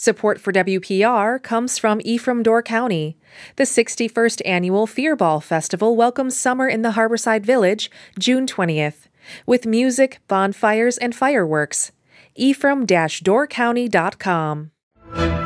Support for WPR comes from Ephraim Door County. The 61st Annual Fear Ball Festival welcomes summer in the Harborside Village, June 20th, with music, bonfires, and fireworks. Ephraim-doorcounty.com.